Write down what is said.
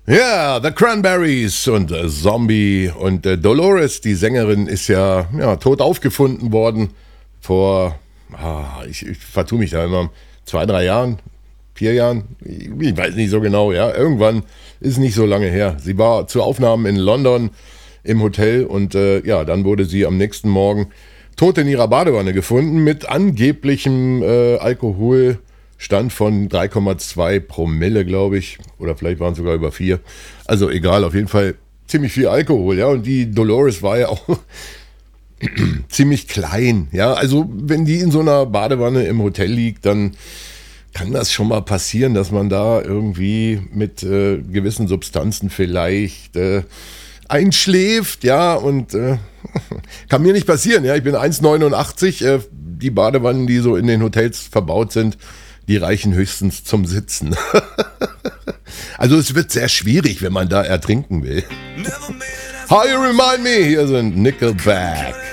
Ja, The Cranberries und Zombie und Dolores, die Sängerin, ist ja tot aufgefunden worden vor, ich vertue mich da immer, 2, 3 Jahren, 4 Jahren, ich weiß nicht so genau, ja, irgendwann ist nicht so lange her. Sie war zu Aufnahmen in London im Hotel und dann wurde sie am nächsten Morgen tot in ihrer Badewanne gefunden mit angeblichem Alkoholstand von 3,2 Promille, glaube ich. Oder vielleicht waren es sogar über 4. Also egal, auf jeden Fall ziemlich viel Alkohol, ja. Und die Dolores war ja auch ziemlich klein, ja. Also wenn die in so einer Badewanne im Hotel liegt, dann kann das schon mal passieren, dass man da irgendwie mit gewissen Substanzen vielleicht einschläft, ja, und kann mir nicht passieren, ja, ich bin 1,89, die Badewannen, die so in den Hotels verbaut sind, die reichen höchstens zum Sitzen. Also es wird sehr schwierig, wenn man da ertrinken will. How You Remind Me, hier sind Nickelback.